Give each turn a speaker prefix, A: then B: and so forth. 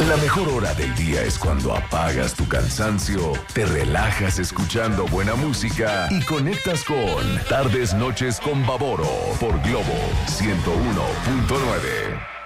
A: La mejor hora del día es cuando apagas tu cansancio, te relajas escuchando buena música y conectas con Tardes Noches con Baboro por Globo 101.9.